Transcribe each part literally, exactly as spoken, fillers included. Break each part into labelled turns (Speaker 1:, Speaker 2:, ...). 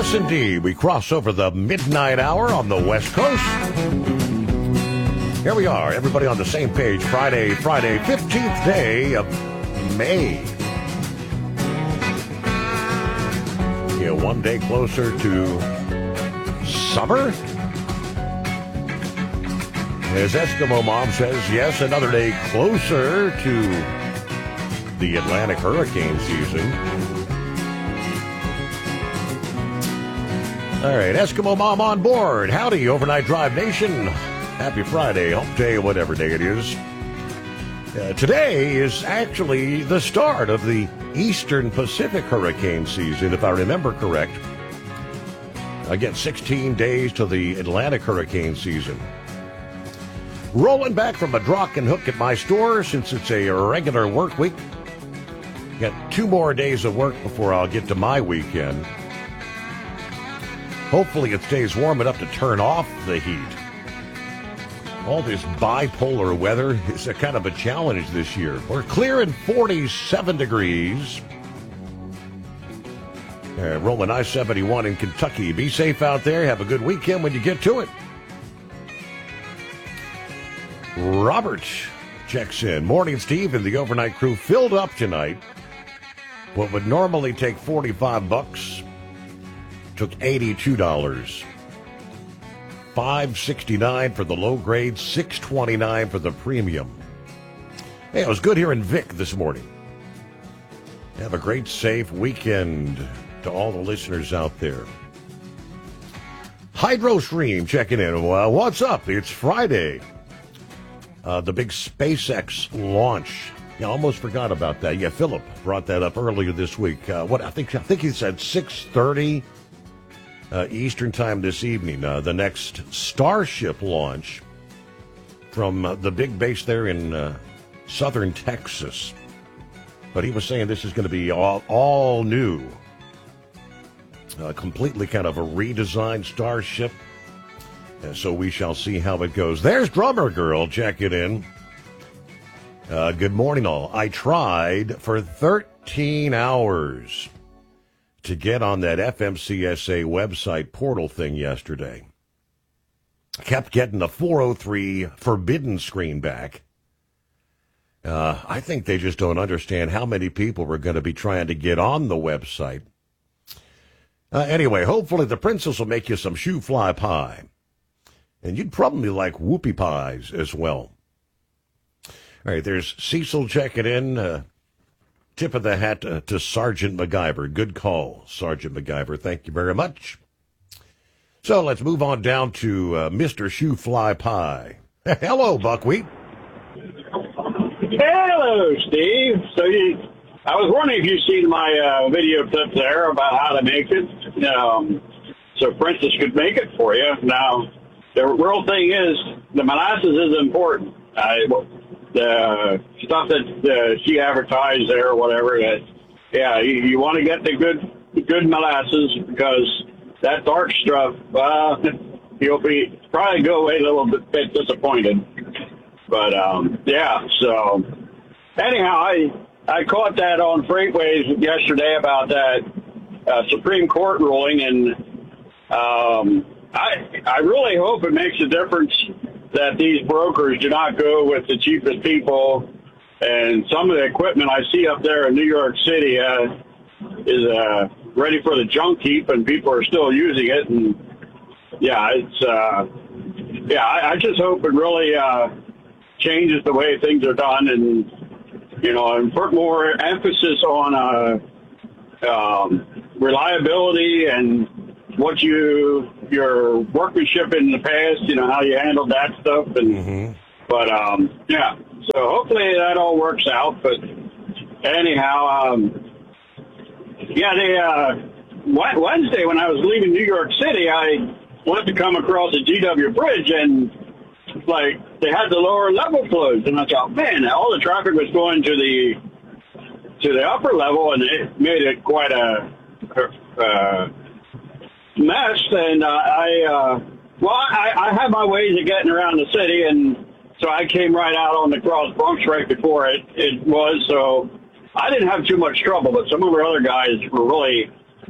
Speaker 1: Yes, indeed. We cross over the midnight hour on the West Coast. Here we are, everybody on the same page. Friday, Friday, fifteenth day of May. Yeah, one day closer to summer. As Eskimo Mom says, yes, another day closer to the Atlantic hurricane season. All right, Eskimo Mom on board. Howdy, Overnight Drive Nation. Happy Friday, hump day, whatever day it is. Uh, today is actually the start of the Eastern Pacific hurricane season, if I remember correct. Again, sixteen days to the Atlantic hurricane season. Rolling back from a Drock and Hook at my store since it's a regular work week. Got two more days of work before I'll get to my weekend. Hopefully it stays warm enough to turn off the heat. All this bipolar weather is a kind of a challenge this year. We're clearing forty-seven degrees. Uh, rolling I seventy-one in Kentucky. Be safe out there. Have a good weekend when you get to it. Robert checks in. Morning, Steve, and the overnight crew filled up tonight. What would normally take forty-five bucks took eighty-two dollars. five sixty-nine for the low grade, six twenty-nine for the premium. Hey, it was good here in Vic this morning. Have a great, safe weekend to all the listeners out there. HydroStream checking in. Well, what's up? It's Friday. Uh, the big SpaceX launch. Yeah, I almost forgot about that. Yeah, Philip brought that up earlier this week. Uh, what I think I think he said six thirty uh, Eastern time this evening. Uh, the next Starship launch from uh, the big base there in uh, southern Texas. But he was saying this is going to be all, all new. Uh, completely kind of a redesigned Starship. Uh, so we shall see how it goes. There's Drummer Girl checking in. Uh, good morning, all. I tried for thirteen hours to get on that F M C S A website portal thing yesterday. Kept getting the four oh three forbidden screen back. Uh, I think they just don't understand how many people were going to be trying to get on the website. Uh, anyway, hopefully the princess will make you some shoe fly pie. And you'd probably like whoopie pies as well. All right, there's Cecil checking in. Uh, tip of the hat uh, to Sergeant MacGyver. Good call, Sergeant MacGyver. Thank you very much. So let's move on down to uh, Mister Shoe Fly Pie. Hello, Buckwheat.
Speaker 2: Hello, Steve. So you, I was wondering if you've seen my uh, video clip there about how to make it. Um, so Princess could make it for you. Now, the real thing is the molasses is important. I, the stuff that uh, she advertised there or whatever, that, yeah, you, you want to get the good good molasses because that dark stuff, uh, you'll be probably go away a little bit, bit disappointed. But, um, yeah, so anyhow, I I caught that on Freightways yesterday about that uh, Supreme Court ruling, and um, I I really hope it makes a difference that these brokers do not go with the cheapest people. And some of the equipment I see up there in New York City uh, is uh, ready for the junk heap, and people are still using it. And yeah, it's uh, yeah. I, I just hope it really uh, changes the way things are done, and you know, and put more emphasis on uh, um, reliability and what you your workmanship in the past, you know, how you handled that stuff. And mm-hmm. But, um, yeah, so hopefully that all works out. But anyhow, um, yeah, they, uh, Wednesday when I was leaving New York City, I went to come across the G W Bridge, and, like, they had the lower level closed. And I thought, man, all the traffic was going to the to the upper level, and it made it quite a uh, mess. And uh, I, uh, well, I, I have my ways of getting around the city, and so I came right out on the Cross Bronx right before it, it was. So I didn't have too much trouble, but some of our other guys were really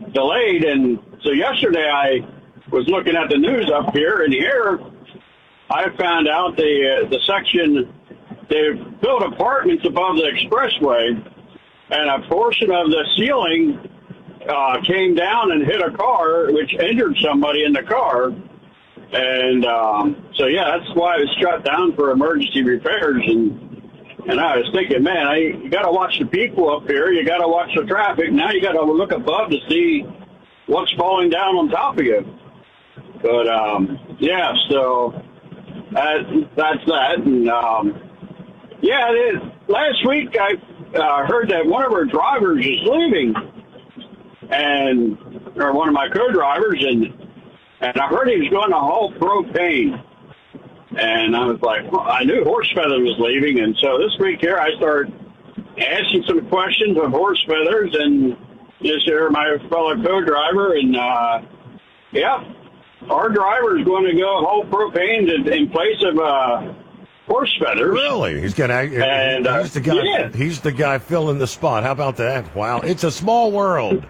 Speaker 2: delayed. And so yesterday I was looking at the news up here, and here I found out the, uh, the section, they've built apartments above the expressway, and a portion of the ceiling uh, came down and hit a car, which injured somebody in the car. And um, so, yeah, that's why it was shut down for emergency repairs. And and I was thinking, man, I, you got to watch the people up here. You got to watch the traffic. Now you got to look above to see what's falling down on top of you. But, um, yeah, so that, that's that. And, um, yeah, it is. Last week I uh, heard that one of our drivers is leaving, and or one of my co-drivers, and and I heard he was going to haul propane. And I was like, well, I knew Horsefeather was leaving, and so this week here I started asking some questions of Horsefeathers, and just here my fellow co-driver, and uh, yeah, our driver is going to go haul propane to, in place of uh, Horsefeathers.
Speaker 1: Really? He's gonna.
Speaker 2: And, uh,
Speaker 1: he's the guy.
Speaker 2: yeah.
Speaker 1: He's the guy filling the spot. How about that? Wow, it's a small world.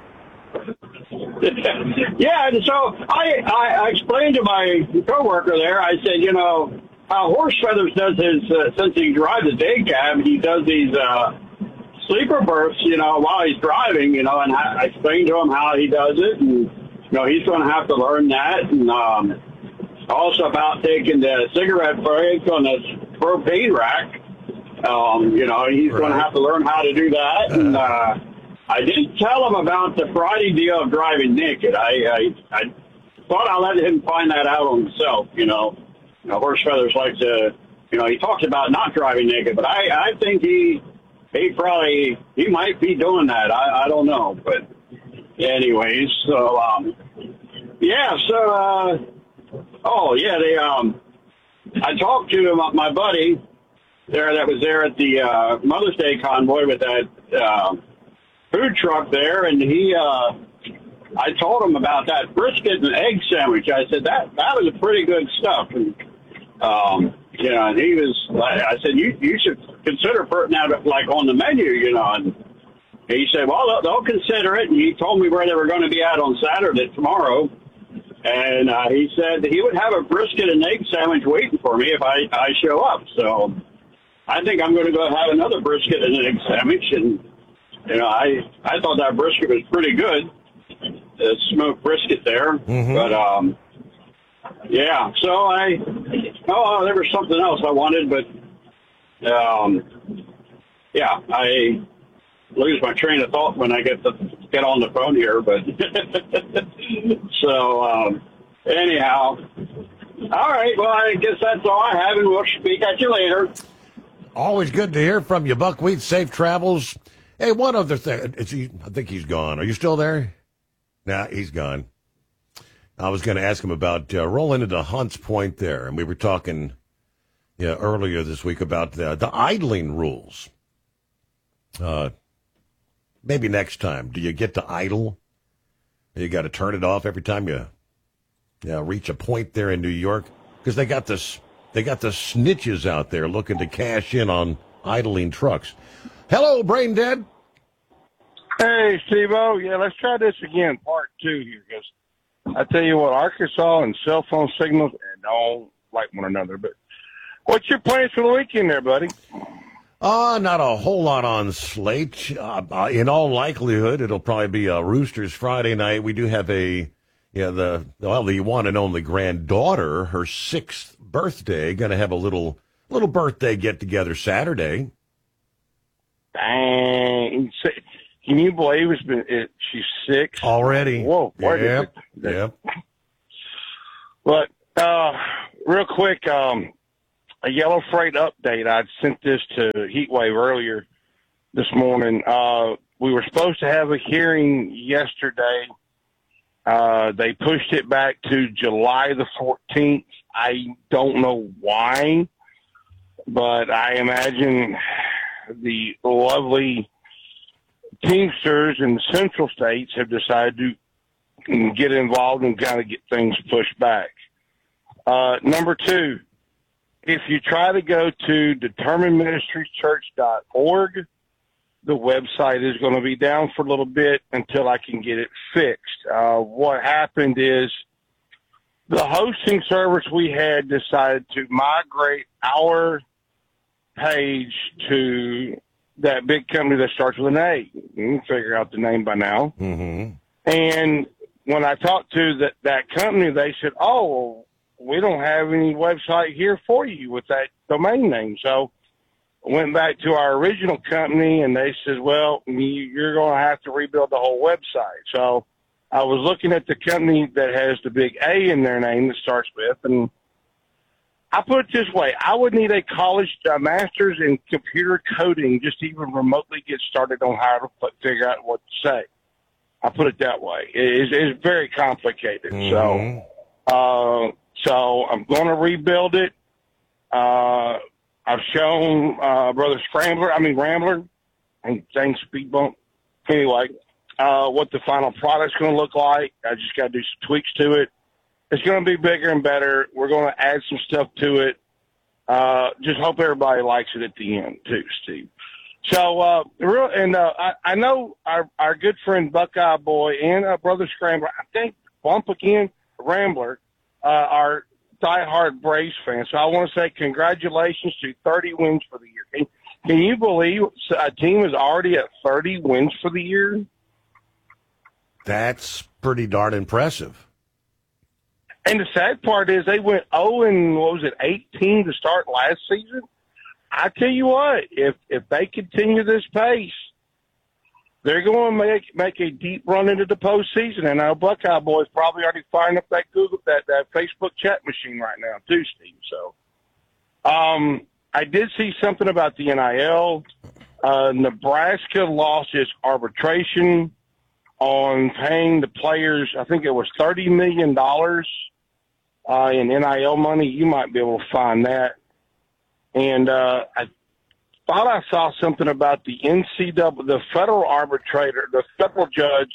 Speaker 2: Yeah, and so I, I, I explained to my coworker there, I said, you know, how Horsefeathers does his, uh, since he drives a day cab, he does these uh, sleeper berths, you know, while he's driving, you know, and I, I explained to him how he does it, and, you know, he's going to have to learn that, and um, also about taking the cigarette break on the propane rack. Um, you know, he's right. going to have to learn how to do that, and uh I didn't tell him about the Friday deal of driving naked. I, I I thought I let him find that out on himself, you know. You know, Horsefeathers like to, you know, he talks about not driving naked, but I, I think he he probably, he might be doing that. I, I don't know. But anyways, so, um, yeah, so, uh, oh, yeah, they, um, I talked to my, my buddy there that was there at the uh, Mother's Day convoy with that, uh, food truck there, and he, uh, I told him about that brisket and egg sandwich. I said, that, that was a pretty good stuff. And, um, you know, and he was, I said, you, you should consider putting that like on the menu, you know, and he said, well, they'll, they'll consider it. And he told me where they were going to be at on Saturday, tomorrow. And, uh, he said that he would have a brisket and egg sandwich waiting for me if I, I show up. So I think I'm going to go have another brisket and an egg sandwich. And, you know, I, I thought that brisket was pretty good, the smoked brisket there. Mm-hmm. But, um, yeah, so I, oh, there was something else I wanted, but, um, yeah, I lose my train of thought when I get to get on the phone here, but, so, um, anyhow, all right, well, I guess that's all I have, and we'll speak at you later.
Speaker 1: Always good to hear from you, Buckwheat. Safe travels. Hey, one other thing. Is he, I think he's gone. Are you still there? Nah, he's gone. I was going to ask him about uh, rolling into Hunts Point there, and we were talking yeah, earlier this week about the, the idling rules. Uh, maybe next time. Do you get to idle? You got to turn it off every time you, you know, reach a point there in New York? Because they got this, they got the snitches out there looking to cash in on idling trucks. Hello, Brain Dead.
Speaker 3: Hey, Steve-O. Yeah, let's try this again, part two here, because I tell you what, Arkansas and cell phone signals don't like one another. But what's your plans for the weekend there, buddy?
Speaker 1: Uh, not a whole lot on slate. Uh, in all likelihood, it'll probably be a Roosters Friday night. We do have a, yeah, the, well, the one and only granddaughter, her sixth birthday, going to have a little, little birthday get-together Saturday.
Speaker 3: Dang. Can you believe it's been, it, she's six?
Speaker 1: Already.
Speaker 3: Whoa.
Speaker 1: Yep. Yep.
Speaker 3: But, uh, real quick, um, a Yellow Freight update. I'd sent this to Heatwave earlier this morning. Uh, we were supposed to have a hearing yesterday. Uh, they pushed it back to July the fourteenth. I don't know why, but I imagine the lovely Teamsters in the central states have decided to get involved and kind of get things pushed back. Uh, number two, if you try to go to determined ministries church dot org, the website is going to be down for a little bit until I can get it fixed. Uh, what happened is the hosting service we had decided to migrate our page to that big company that starts with an A. You can figure out the name by now.
Speaker 1: Mm-hmm.
Speaker 3: And when I talked to that, that company, they said, oh, well, we don't have any website here for you with that domain name. So I went back to our original company, and they said, well, you're going to have to rebuild the whole website. So I was looking at the company that has the big A in their name that starts with, and I put it this way. I would need a college uh, master's in computer coding just to even remotely get started on how to put, figure out what to say. I put it that way. It is, it's very complicated.
Speaker 1: Mm-hmm.
Speaker 3: So, uh, so I'm going to rebuild it. Uh, I've shown uh, Brother Scrambler, I mean Rambler, and dang speed bump. Anyway, uh, what the final product's going to look like. I just got to do some tweaks to it. It's going to be bigger and better. We're going to add some stuff to it. Uh, just hope everybody likes it at the end too, Steve. So, uh, real, and uh, I, I know our, our good friend Buckeye Boy and uh, Brother Scrambler, I think Bump again, Rambler, uh, are diehard Braves fans. So I want to say congratulations to thirty wins for the year. Can, can you believe a team is already at thirty wins for the year?
Speaker 1: That's pretty darn impressive.
Speaker 3: And the sad part is they went oh and what was it, eighteen to start last season. I tell you what, if if they continue this pace, they're going to make make a deep run into the postseason. And our Buckeye boys probably already firing up that Google that that Facebook chat machine right now too, Steve. So, um, I did see something about the N I L. Uh, Nebraska lost its arbitration on paying the players. I think it was thirty million dollars uh, in N I L money. You might be able to find that. And uh, I thought I saw something about the N C double A, the federal arbitrator, the federal judge.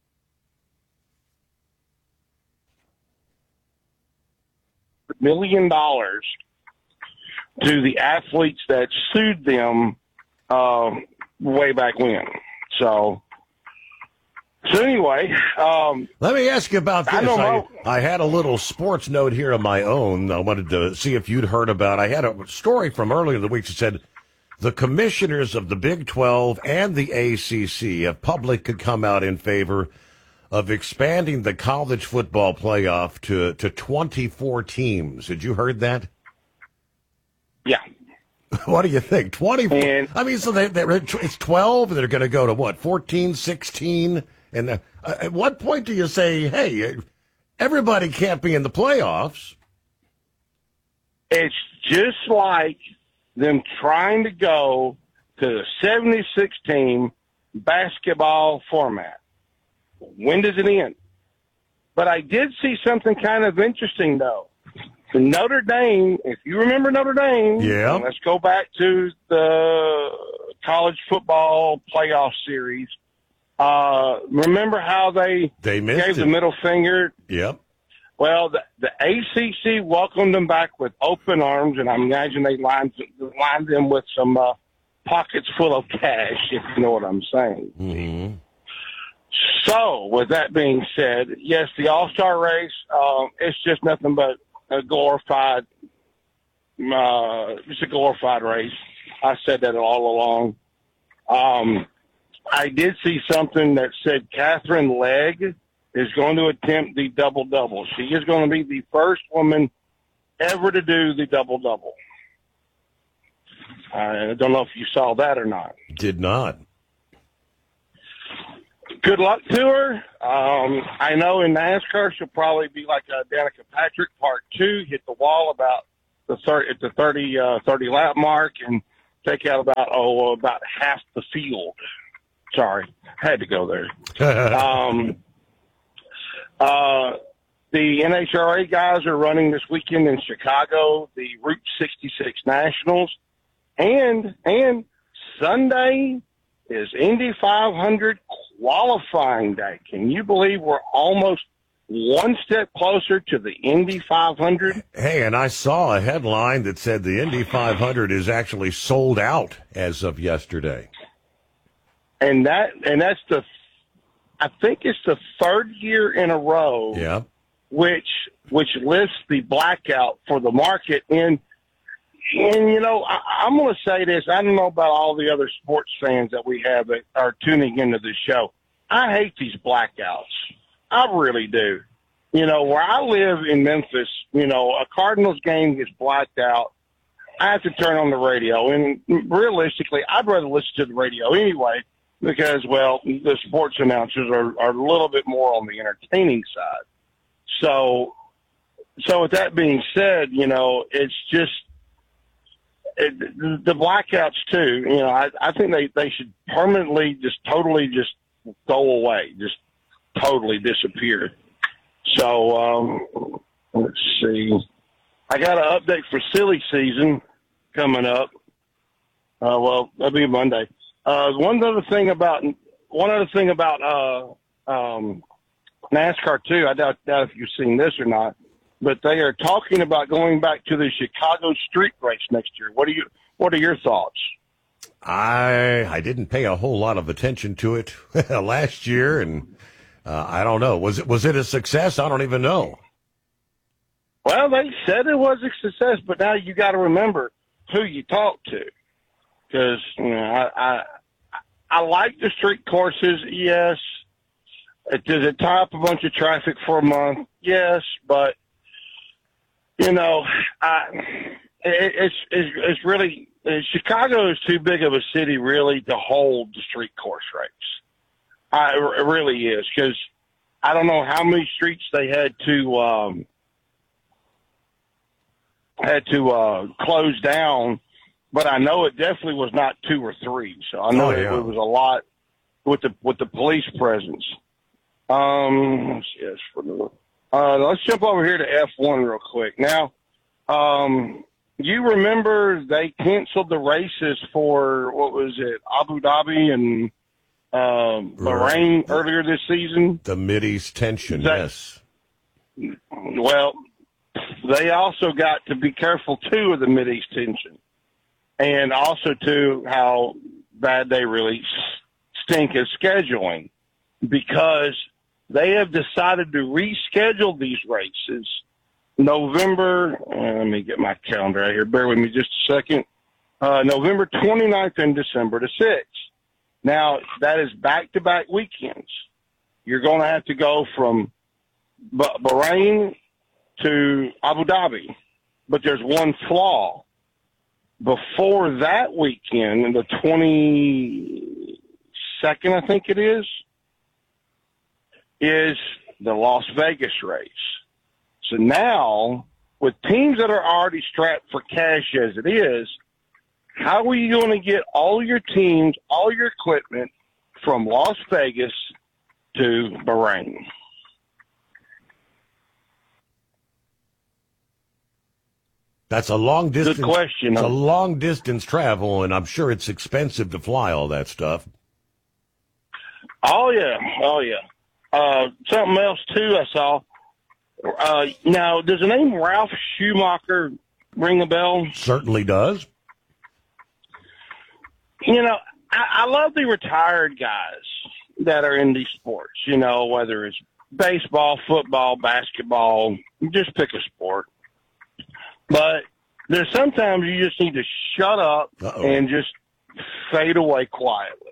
Speaker 3: Million dollars to the athletes that sued them uh, way back when. So, so anyway, um,
Speaker 1: let me ask you about this.
Speaker 3: I, don't know.
Speaker 1: I, I had a little sports note here of my own. I wanted to see if you'd heard about. I had a story from earlier in the week that said the commissioners of the Big twelve and the A C C have public could come out in favor of expanding the college football playoff to to twenty-four teams. Had you heard that?
Speaker 3: Yeah.
Speaker 1: What do you think? twenty-four?
Speaker 3: And,
Speaker 1: I mean, so they, it's twelve, and they're going to go to what, fourteen, sixteen? And uh, at what point do you say, hey, everybody can't be in the playoffs?
Speaker 3: It's just like them trying to go to the seventy-six team basketball format. When does it end? But I did see something kind of interesting, though. The Notre Dame, if you remember Notre Dame,
Speaker 1: yeah.
Speaker 3: Let's go back to the college football playoff series. Uh, remember how they,
Speaker 1: they missed
Speaker 3: gave
Speaker 1: it.
Speaker 3: the middle finger?
Speaker 1: Yep.
Speaker 3: Well, the, the A C C welcomed them back with open arms, and I imagine they lined, lined them with some uh, pockets full of cash, if you know what I'm saying.
Speaker 1: Mm-hmm.
Speaker 3: So, with that being said, yes, the All-Star race, um, it's just nothing but a glorified, uh, just a glorified race. I said that all along. Um, I did see something that said Catherine Legg is going to attempt the double-double. She is going to be the first woman ever to do the double-double. I don't know if you saw that or not.
Speaker 1: Did not.
Speaker 3: Good luck to her. Um, I know in NASCAR she'll probably be like uh, Danica Patrick, part two, hit the wall about the thirty at the thirty uh, thirty lap mark and take out about oh about half the field. Sorry, had to go there. um, uh, the N H R A guys are running this weekend in Chicago, the Route sixty-six Nationals, and and Sunday is Indy five hundred qualifying day. Can you believe we're almost one step closer to the Indy five hundred?
Speaker 1: Hey, and I saw a headline that said the Indy five hundred is actually sold out as of yesterday.
Speaker 3: and that and that's the, I think it's the third year in a row,
Speaker 1: Yeah.
Speaker 3: which which lifts the blackout for the market. And and you know, I, I'm going to say this. I don't know about all the other sports fans that we have that are tuning into this show. I hate these blackouts. I really do. You know, where I live in Memphis, you know, a Cardinals game gets blacked out, I have to turn on the radio. And realistically, I'd rather listen to the radio anyway because, well, the sports announcers are, are a little bit more on the entertaining side. So, so with that being said, you know, it's just it, the blackouts too. You know, I, I think they, they should permanently just totally just go away, just totally disappear. So, um, let's see. I got an update for silly season coming up. Uh, well, that'll be Monday. Uh, one other thing about one other thing about uh, um, NASCAR too. I doubt, doubt if you've seen this or not, but they are talking about going back to the Chicago street race next year. What are you? What are your thoughts?
Speaker 1: I I didn't pay a whole lot of attention to it last year, and uh, I don't know. Was it was it a success? I don't even know.
Speaker 3: Well, they said it was a success, but now you got to remember who you talk to, because you know, I, I I like the street courses. Yes, it, does it tie up a bunch of traffic for a month? Yes, but you know, I, it, it's it's it's really Chicago is too big of a city really to hold the street course race. I, it really is, because I don't know how many streets they had to. Um, had to uh, close down, but I know it definitely was not two or three. So I know
Speaker 1: oh, yeah.
Speaker 3: it, it was a lot with the with the police presence. Um, let's, yes, for the, uh, let's jump over here to F one real quick. Now, um, you remember they canceled the races for, what was it, Abu Dhabi and um, Bahrain right. earlier this season?
Speaker 1: The Mideast tension, that, yes.
Speaker 3: Well, they also got to be careful, too, of the Mideast tension. And also, too, how bad they really stink at scheduling. Because they have decided to reschedule these races November, uh, let me get my calendar right here. Bear with me just a second. Uh, November twenty-ninth and December the sixth. Now, that is back-to-back weekends. You're going to have to go from Bahrain to Abu Dhabi, but there's one flaw. Before that weekend, the twenty-second, I think it is, is the Las Vegas race. So now, with teams that are already strapped for cash as it is, how are you going to get all your teams, all your equipment from Las Vegas to Bahrain?
Speaker 1: That's a long distance.
Speaker 3: Good question.
Speaker 1: It's a long distance travel, and I'm sure it's expensive to fly all that stuff.
Speaker 3: Oh yeah, oh yeah. Uh, something else too I saw. Uh, now, does the name Ralph Schumacher ring a bell?
Speaker 1: Certainly does.
Speaker 3: You know, I, I love the retired guys that are in these sports. You know, whether it's baseball, football, basketball, just pick a sport. But there's sometimes you just need to shut up Uh-oh. and just fade away quietly.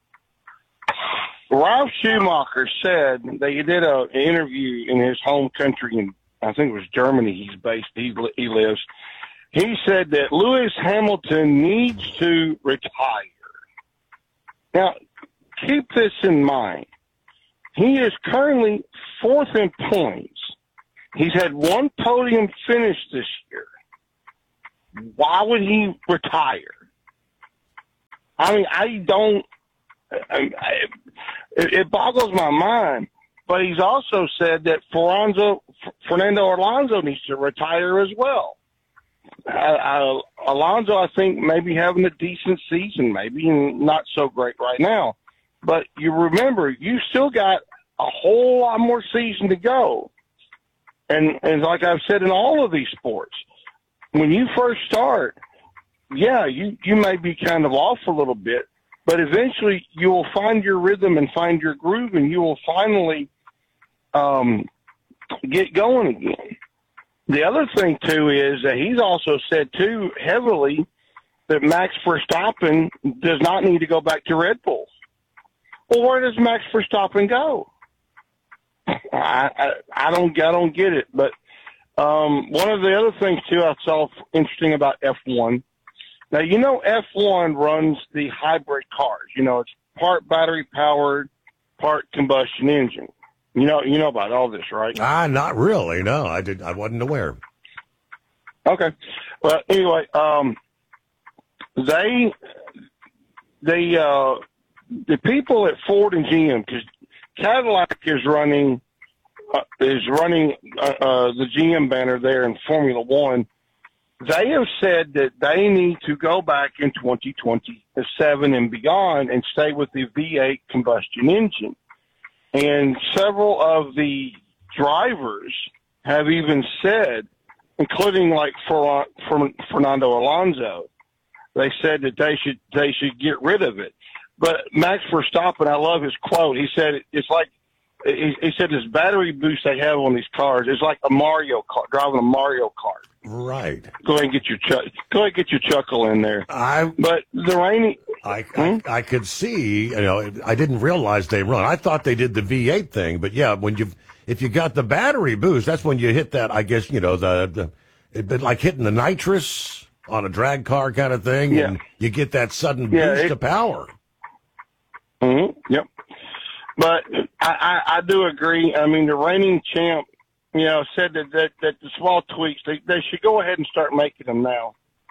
Speaker 3: Ralph Schumacher said that he did an interview in his home country, in I think it was Germany. He's based. He, he lives. He said that Lewis Hamilton needs to retire. Now, keep this in mind. He is currently fourth in points. He's had one podium finish this year. Why would he retire? I mean, I don't. I, I, it, it boggles my mind. But he's also said that Ferranzo, Fernando Alonso needs to retire as well. I, I, Alonso, I think, maybe having a decent season, maybe not so great right now. But you remember, you still got a whole lot more season to go. And, and like I've said in all of these sports, when you first start, yeah, you, you may be kind of off a little bit, but eventually you will find your rhythm and find your groove, and you will finally um, get going again. The other thing, too, is that he's also said, too, heavily that Max Verstappen does not need to go back to Red Bull. Well, where does Max Verstappen go? I, I, I don't I don't get it. But um, one of the other things, too, I saw interesting about F one. Now, you know F one runs the hybrid cars. You know, it's part battery-powered, part combustion engine. You know, you know about all this, right?
Speaker 1: Ah, not really. No, I did. I wasn't aware.
Speaker 3: Okay. Well, anyway, um, they, they, uh, the people at Ford and G M, because Cadillac is running, uh, is running uh, uh, the G M banner there in Formula One. They have said that they need to go back in twenty twenty-seven and beyond and stay with the V eight combustion engine. And several of the drivers have even said, including like for, for Fernando Alonso, they said that they should they should get rid of it. But Max Verstappen, I love his quote. He said it's like he, he said this battery boost they have on these cars is like a Mario Kart, driving a Mario Kart.
Speaker 1: Right.
Speaker 3: Go ahead and get your chuck. Go ahead and get your chuckle in there.
Speaker 1: I.
Speaker 3: But the rainy.
Speaker 1: I,
Speaker 3: hmm?
Speaker 1: I I could see. You know, I didn't realize they run. I thought they did the V eight thing, but yeah, when you if you got the battery boost, that's when you hit that. I guess you know the the it'd been like hitting the nitrous on a drag car kind of thing,
Speaker 3: yeah.
Speaker 1: and you get that sudden
Speaker 3: yeah,
Speaker 1: boost
Speaker 3: it,
Speaker 1: of power.
Speaker 3: Mm-hmm, yep. But I, I, I do agree. I mean, the reigning champ, you know, said that, that, that the small tweaks, they, they should go ahead and start making them now.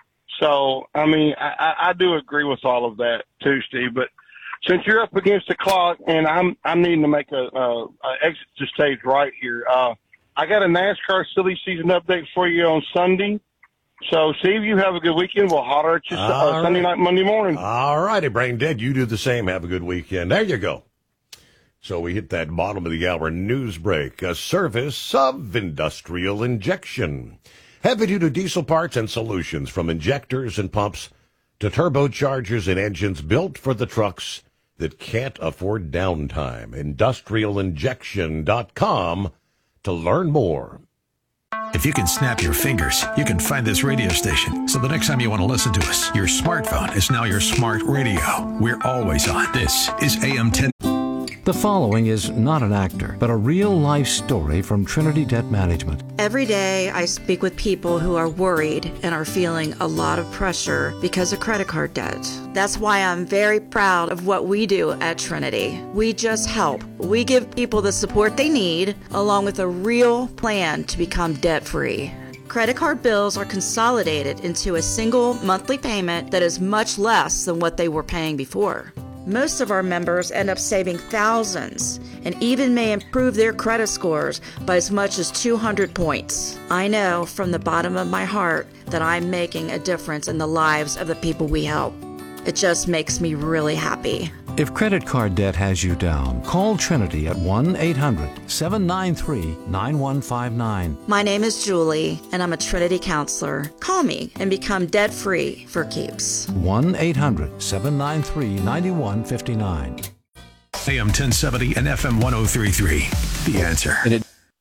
Speaker 3: So, I mean, I, I do agree with all of that too, Steve. But since you're up against the clock and I'm I'm needing to make a, a, a exit the stage right here, uh, I got a NASCAR silly season update for you on Sunday. So, Steve, you have a good weekend. We'll holler at you uh, right. Sunday night, Monday morning.
Speaker 1: All righty, Brain Dead. You do the same. Have a good weekend. There you go. So we hit that bottom of the hour news break. A service of Industrial Injection. Heavy-duty diesel parts and solutions from injectors and pumps to turbochargers and engines built for the trucks that can't afford downtime. industrial injection dot com to learn more.
Speaker 4: If you can snap your fingers, you can find this radio station. So the next time you want to listen to us, your smartphone is now your smart radio. We're always on. This is A M ten.
Speaker 5: The following is not an actor, but a real-life story from Trinity Debt Management.
Speaker 6: Every day I speak with people who are worried and are feeling a lot of pressure because of credit card debt. That's why I'm very proud of what we do at Trinity. We just help. We give people the support they need, along with a real plan to become debt-free. Credit card bills are consolidated into a single monthly payment that is much less than what they were paying before. Most of our members end up saving thousands and even may improve their credit scores by as much as two hundred points. I know from the bottom of my heart that I'm making a difference in the lives of the people we help. It just makes me really happy.
Speaker 5: If credit card debt has you down, call Trinity at one eight hundred seven nine three nine one five nine.
Speaker 6: My name is Julie, and I'm a Trinity counselor. Call me and become debt-free for keeps.
Speaker 5: one eight hundred seven nine three nine one five nine.
Speaker 4: A M ten seventy and F M one oh three point three. The Answer.
Speaker 7: And it-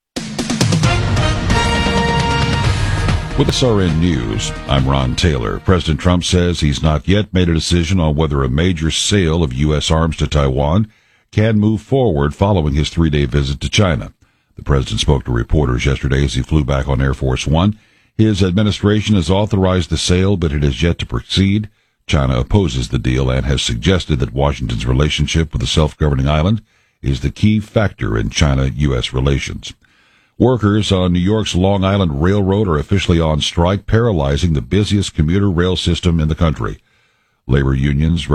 Speaker 7: With S R N News, I'm Ron Taylor. President Trump says he's not yet made a decision on whether a major sale of U S arms to Taiwan can move forward following his three-day visit to China. The president spoke to reporters yesterday as he flew back on Air Force One. His administration has authorized the sale, but it has yet to proceed. China opposes the deal and has suggested that Washington's relationship with the self-governing island is the key factor in China-U S relations. Workers on New York's Long Island Railroad are officially on strike, paralyzing the busiest commuter rail system in the country. Labor unions